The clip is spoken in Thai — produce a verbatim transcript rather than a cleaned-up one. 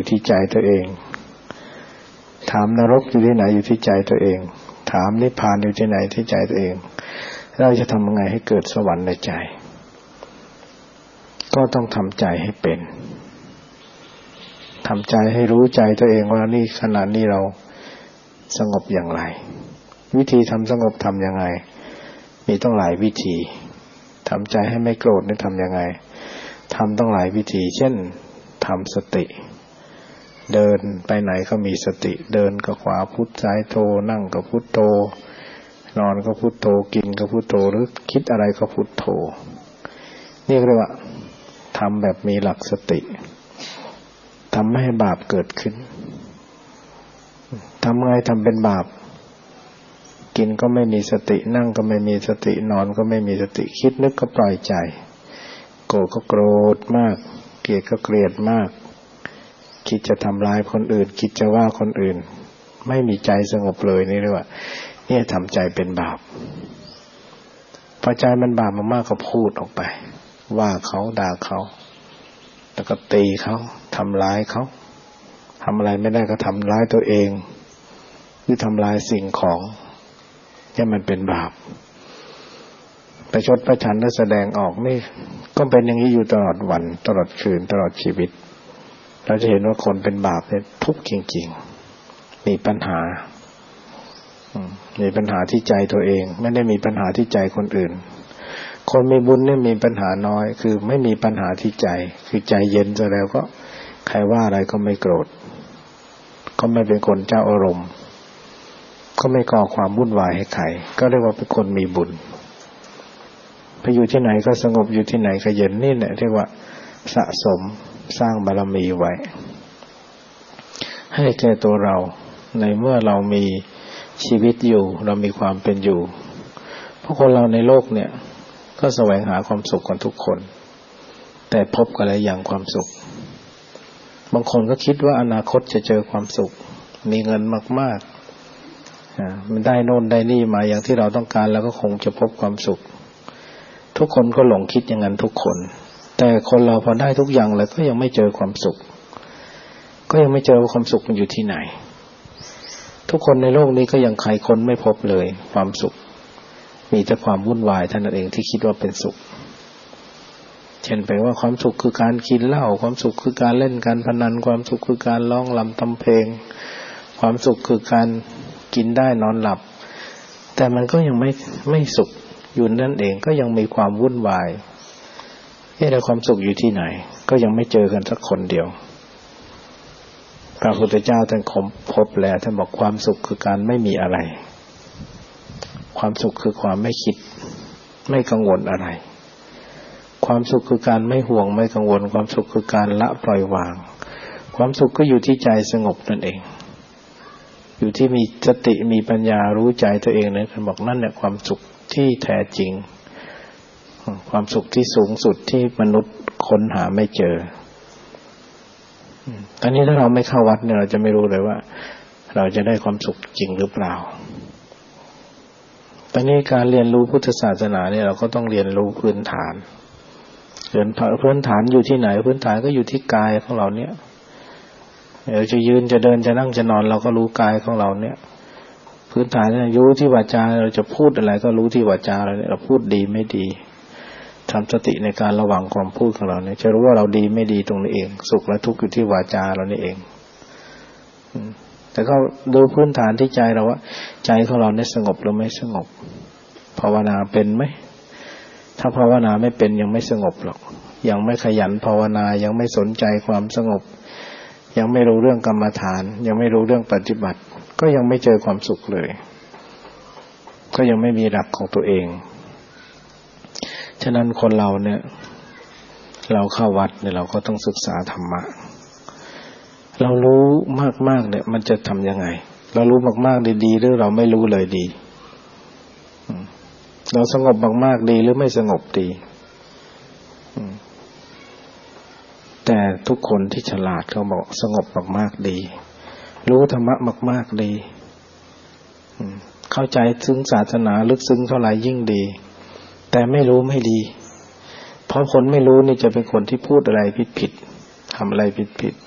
ที่ใจตัวเองถามนรกอยู่ที่ไหนอยู่ที่ใจตัวเองถามนิพพานอยู่ที่ไหนที่ใจตัวเองเราจะทำยังไงให้เกิดสวรรค์ในใจก็ต้องทำใจให้เป็นทำใจให้รู้ใจตัวเองว่านี่ขณะนี้เราสงบอย่างไรวิธีทำสงบทำยังไงมีต้องหลายวิธีทำใจให้ไม่โกรธนี่ทำยังไงทำต้องหลายวิธีเช่นทำสติเดินไปไหนก็มีสติเดินก็ขวาพุทซ้ายโทนั่งก็พุทโธนอนก็พุทโธกินก็พุทโธหรือคิดอะไรก็พุทโธนี่เรียกว่าทำแบบมีหลักสติทำไม่ให้บาปเกิดขึ้นทำไงทำเป็นบาปกินก็ไม่มีสตินั่งก็ไม่มีสตินอนก็ไม่มีสติคิดนึกก็ปล่อยใจโกรธก็โกรธมากเกลียดก็เกลียดมากคิดจะทำร้ายคนอื่นคิดจะว่าคนอื่นไม่มีใจสงบเลยนี่เรียกว่าเนี่ยทำใจเป็นบาปพอใจมันบาปมากๆก็พูดออกไปว่าเขาด่าเขาแล้วก็ตีเขาทำร้ายเขาทำอะไรไม่ได้ก็ทำร้ายตัวเองหรือทำลายสิ่งของเนี่ยมันเป็นบาปประชดประชันและแสดงออกนี่ก็เป็นอย่างนี้อยู่ตลอดวันตลอดคืนตลอดชีวิตเราจะเห็นว่าคนเป็นบาปเนี่ยทุกข์จริงๆมีปัญหามีปัญหาที่ใจตัวเองไม่ได้มีปัญหาที่ใจคนอื่นคนมีบุญเนี่ยมีปัญหาน้อยคือไม่มีปัญหาที่ใจคือใจเย็นซะแล้วก็ใครว่าอะไรก็ไม่โกรธก็ไม่เป็นคนเจ้าอารมณ์ก็ไม่ก่อความวุ่นวายให้ใครก็เรียกว่าเป็นคนมีบุญไปอยู่ที่ไหนก็สงบอยู่ที่ไหนก็เย็นนี่แหละเรียกว่าสะสมสร้างบารมีไว้ให้แก่ตัวเราในเมื่อเรามีชีวิตอยู่เรามีความเป็นอยู่เพราะคนเราในโลกเนี่ยก็แสวงหาความสุขกันทุกคนแต่พบกันหลายอย่างความสุขบางคนก็คิดว่าอนาคตจะเจอความสุขมีเงินมากๆอ่ามันได้โน่นได้นี่มาอย่างที่เราต้องการแล้วก็คงจะพบความสุขทุกคนก็หลงคิดอย่างนั้นทุกคนแต่คนเราพอได้ทุกอย่างแล้วก็ยังไม่เจอความสุขก็ยังไม่เจอว่าความสุขมันอยู่ที่ไหนทุกคนในโลกนี้ก็ยังใครคนไม่พบเลยความสุขมีแต่ความวุ่นวายเท่านั้นเองที่คิดว่าเป็นสุขเช่นแปลว่าความสุขคือการกินเหล้าความสุขคือการเล่นการพนันความสุขคือการร้องรำทำเพลงความสุขคือการกินได้นอนหลับแต่มันก็ยังไม่ไม่สุขอยู่นั่นเองก็ยังมีความวุ่นวายเอ๊ะแล้วความสุขอยู่ที่ไหนก็ยังไม่เจอกันสักคนเดียวพระพุทธเจ้าท่านพบแล้วท่านบอกความสุขคือการไม่มีอะไรความสุขคือความไม่คิดไม่กังวลอะไรความสุขคือการไม่ห่วงไม่กังวลความสุขคือการละปล่อยวางความสุขก็อยู่ที่ใจสงบนั่นเองอยู่ที่มีสติมีปัญญารู้ใจตัวเองนั่นท่านบอกนั่นแหละความสุขที่แท้จริงความสุขที่สูงสุดที่มนุษย์ค้นหาไม่เจอตอนนี้ถ้าเราไม่เข้าวัดเนี่ยเราจะไม่รู้เลยว่าเราจะได้ความสุขจริงหรือเปล่าตอนนี้การเรียนรู้พุทธศาสนาเนี่ยเราก็ต้องเรียนรู้พื้นฐานเรียนพื้นฐานอยู่ที่ไหนพื้นฐานก็อยู่ที่กายของเราเนี่ยเราจะยืนจะเดินจะนั่งจะนอนเราก็รู้กายของเราเนี่ยพื้นฐานเนี่ยรู้ที่วาจาเราจะพูดอะไรก็รู้ที่วาจาเราเนี่ยเราพูดดีไม่ดีทำสติในการระวังความพูดของเราเนี่ยจะรู้ว่าเราดีไม่ดีตรงนี้เองสุขและทุกข์อยู่ที่วาจาเรานี่เองแต่ก็ดูพื้นฐานที่ใจเราว่าใจของเราเนี่ยสงบหรือไม่สงบภาวนาเป็นไหมถ้าภาวนาไม่เป็นยังไม่สงบหรอกยังไม่ขยันภาวนายังไม่สนใจความสงบยังไม่รู้เรื่องกรรมฐานยังไม่รู้เรื่องปฏิบัติก็ยังไม่เจอความสุขเลยก็ยังไม่มีหลักของตัวเองฉะนั้นคนเราเนี่ยเราเข้าวัดเนี่ยเราก็ต้องศึกษาธรรมะเรารู้มากๆเนี่ยมันจะทำยังไงเรารู้มากๆดีๆหรือเราไม่รู้เลยดีเราสงบมากๆดีหรือไม่สงบดีแต่ทุกคนที่ฉลาดเขาบอกสงบมากๆดีรู้ธรรมะมากๆดีเข้าใจซึ้งศาสนาลึกซึ้งเท่าไหร่ยิ่งดีแต่ไม่รู้ไม่ดีเพราะคนไม่รู้นี่จะเป็นคนที่พูดอะไรผิดๆทำอะไรผิด